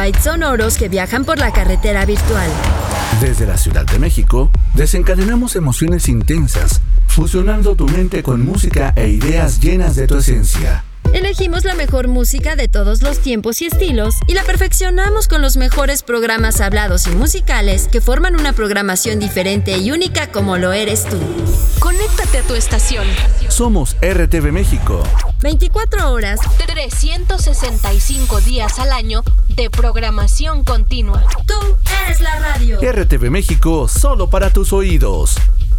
kilobytes sonoros que viajan por la carretera virtual. Desde la Ciudad de México, desencadenamos emociones intensas, fusionando tu mente con música e ideas llenas de tu esencia. Elegimos la mejor música de todos los tiempos y estilos y la perfeccionamos con los mejores programas hablados y musicales que forman una programación diferente y única como lo eres tú. Conéctate a tu estación. Somos RTV México. 24 horas, 365 días al año de programación continua. tú eres la radio. RTV México, solo para tus oídos.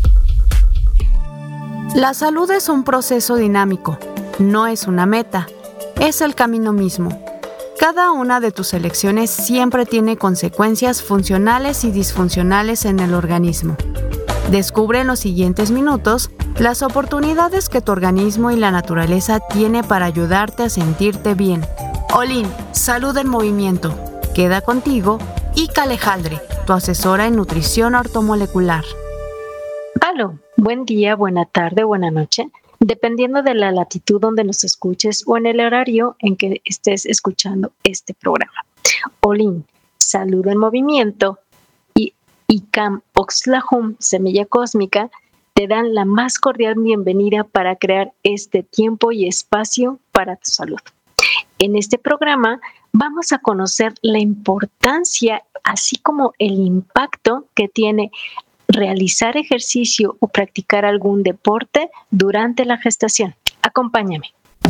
La salud es un proceso dinámico, no es una meta, es el camino mismo. Cada una de tus elecciones siempre tiene consecuencias funcionales y disfuncionales en el organismo. Descubre en los siguientes minutos las oportunidades que tu organismo y la naturaleza tiene para ayudarte a sentirte bien. Olin, Salud en Movimiento. Queda contigo Ica Alejandre, tu asesora en nutrición ortomolecular. Aló, buen día, buena tarde, buena noche, dependiendo de la latitud donde nos escuches o en el horario en que estés escuchando este programa. Olin, Salud en Movimiento y ICAM Oxlahum, Semilla Cósmica, te dan la más cordial bienvenida para crear este tiempo y espacio para tu salud. En este programa vamos a conocer la importancia, así como el impacto que tiene realizar ejercicio o practicar algún deporte durante la gestación. Acompáñame.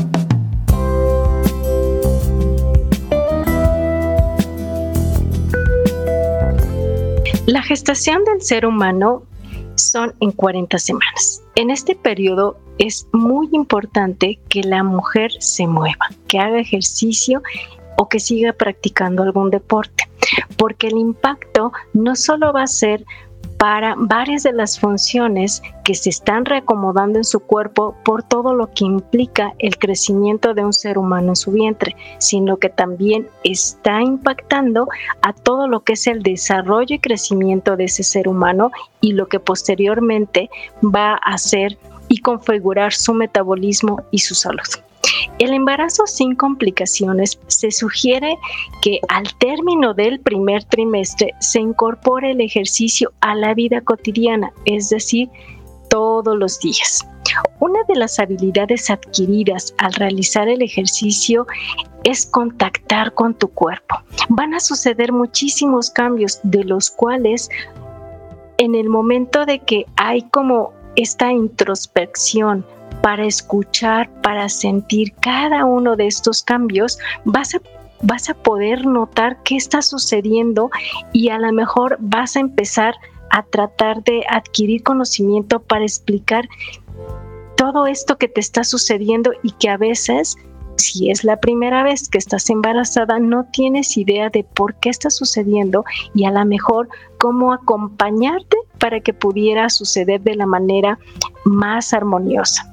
La gestación del ser humano son en 40 semanas. En este periodo es muy importante que la mujer se mueva, que haga ejercicio o que siga practicando algún deporte, porque el impacto no solo va a ser para varias de las funciones que se están reacomodando en su cuerpo por todo lo que implica el crecimiento de un ser humano en su vientre, sino que también está impactando a todo lo que es el desarrollo y crecimiento de ese ser humano y lo que posteriormente va a hacer y configurar su metabolismo y su salud. El embarazo sin complicaciones se sugiere que al término del primer trimestre se incorpore el ejercicio a la vida cotidiana, es decir, todos los días. Una de las habilidades adquiridas al realizar el ejercicio es contactar con tu cuerpo. Van a suceder muchísimos cambios, de los cuales en el momento de que hay como esta introspección, para escuchar, para sentir cada uno de estos cambios, vas a poder notar qué está sucediendo y a lo mejor vas a empezar a tratar de adquirir conocimiento para explicar todo esto que te está sucediendo y que a veces, si es la primera vez que estás embarazada, no tienes idea de por qué está sucediendo y a lo mejor cómo acompañarte para que pudiera suceder de la manera más armoniosa.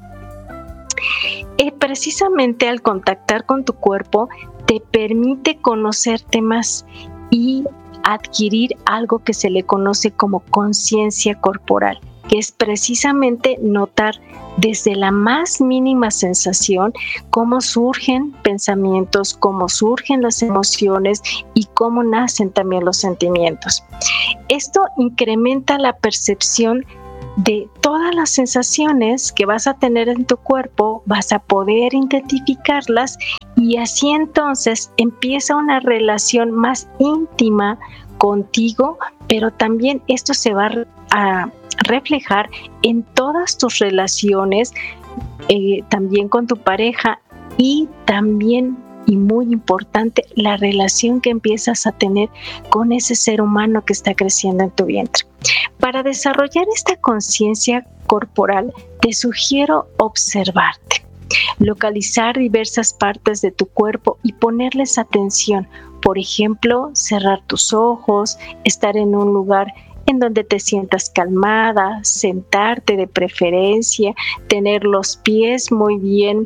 Precisamente al contactar con tu cuerpo te permite conocerte más y adquirir algo que se le conoce como conciencia corporal, que es precisamente notar desde la más mínima sensación cómo surgen pensamientos, cómo surgen las emociones y cómo nacen también los sentimientos. Esto incrementa la percepción de todas las sensaciones que vas a tener en tu cuerpo, vas a poder identificarlas y así entonces empieza una relación más íntima contigo, pero también esto se va a reflejar en todas tus relaciones, también con tu pareja y también, y muy importante, la relación que empiezas a tener con ese ser humano que está creciendo en tu vientre. Para desarrollar esta conciencia corporal, te sugiero observarte, localizar diversas partes de tu cuerpo y ponerles atención. Por ejemplo, cerrar tus ojos, estar en un lugar en donde te sientas calmada, sentarte de preferencia, tener los pies muy bien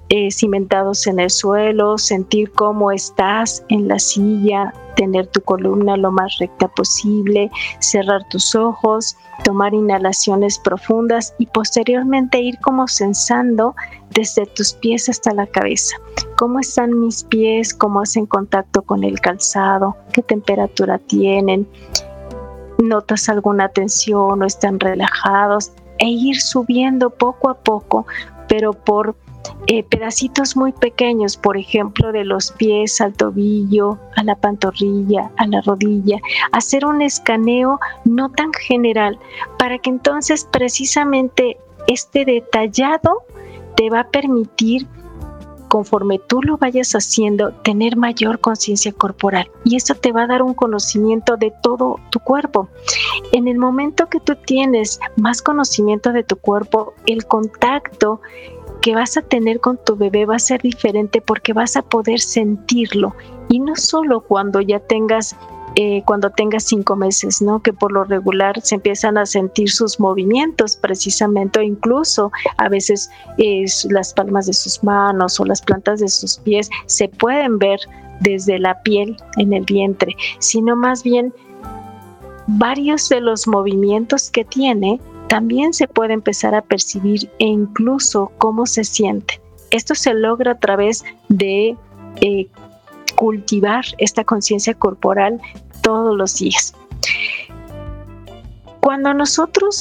cimentados en el suelo, sentir cómo estás en la silla, tener tu columna lo más recta posible, cerrar tus ojos, tomar inhalaciones profundas y posteriormente ir como sensando desde tus pies hasta la cabeza. ¿Cómo están mis pies? ¿Cómo hacen contacto con el calzado? ¿Qué temperatura tienen? ¿Notas alguna tensión o están relajados? E ir subiendo poco a poco, pero por pedacitos muy pequeños, por ejemplo, de los pies al tobillo, a la pantorrilla, a la rodilla, hacer un escaneo no tan general, para que entonces precisamente este detallado te va a permitir, conforme tú lo vayas haciendo, tener mayor conciencia corporal, y esto te va a dar un conocimiento de todo tu cuerpo. En el momento que tú tienes más conocimiento de tu cuerpo, el contacto que vas a tener con tu bebé va a ser diferente, porque vas a poder sentirlo, y no solo cuando ya tengas 5 meses, ¿no? Que por lo regular se empiezan a sentir sus movimientos precisamente, o incluso a veces las palmas de sus manos o las plantas de sus pies se pueden ver desde la piel en el vientre, sino más bien varios de los movimientos que tiene también se puede empezar a percibir, e incluso cómo se siente. Esto se logra a través de cultivar esta conciencia corporal todos los días. Cuando nosotros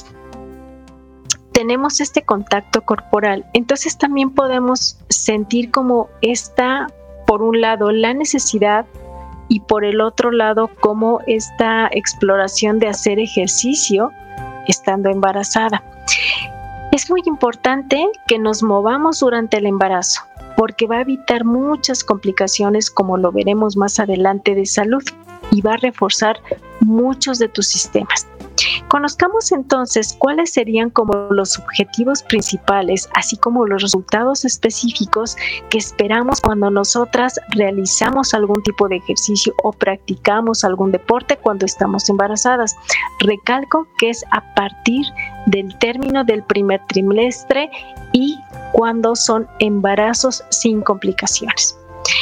tenemos este contacto corporal, entonces también podemos sentir como está, por un lado, la necesidad, y por el otro lado, como esta exploración de hacer ejercicio estando embarazada. Es muy importante que nos movamos durante el embarazo, porque va a evitar muchas complicaciones, como lo veremos más adelante, de salud, y va a reforzar muchos de tus sistemas. Conozcamos entonces cuáles serían como los objetivos principales, así como los resultados específicos que esperamos cuando nosotras realizamos algún tipo de ejercicio o practicamos algún deporte cuando estamos embarazadas. Recalco que es a partir del término del primer trimestre y cuando son embarazos sin complicaciones.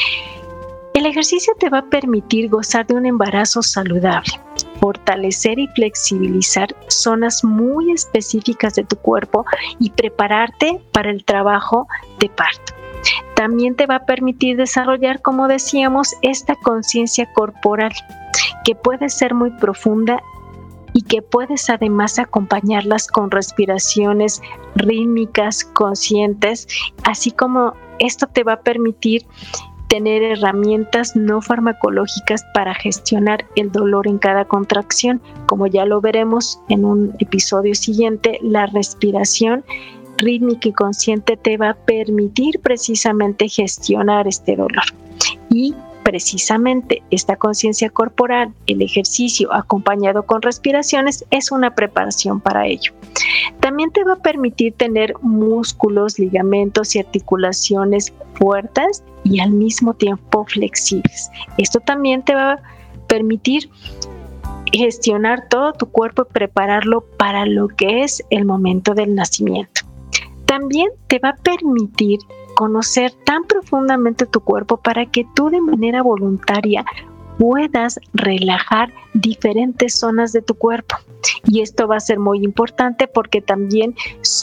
El ejercicio te va a permitir gozar de un embarazo saludable, fortalecer y flexibilizar zonas muy específicas de tu cuerpo y prepararte para el trabajo de parto. También te va a permitir desarrollar, como decíamos, esta conciencia corporal, que puede ser muy profunda y que puedes además acompañarlas con respiraciones rítmicas, conscientes, así como esto te va a permitir tener herramientas no farmacológicas para gestionar el dolor en cada contracción. Como ya lo veremos en un episodio siguiente, la respiración rítmica y consciente te va a permitir precisamente gestionar este dolor. Y precisamente esta conciencia corporal, el ejercicio acompañado con respiraciones, es una preparación para ello. También te va a permitir tener músculos, ligamentos y articulaciones fuertes y al mismo tiempo flexibles. Esto también te va a permitir gestionar todo tu cuerpo y prepararlo para lo que es el momento del nacimiento. También te va a permitir conocer tan profundamente tu cuerpo para que tú de manera voluntaria puedas relajar diferentes zonas de tu cuerpo. Y esto va a ser muy importante porque también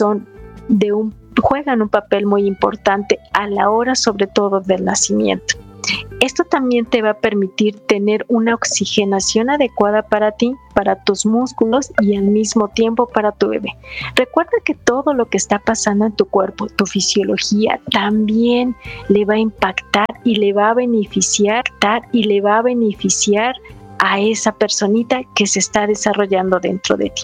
juegan un papel muy importante a la hora, sobre todo, del nacimiento. Esto también te va a permitir tener una oxigenación adecuada para ti, para tus músculos y al mismo tiempo para tu bebé. Recuerda que todo lo que está pasando en tu cuerpo, tu fisiología, también le va a impactar y le va a beneficiar a esa personita que se está desarrollando dentro de ti.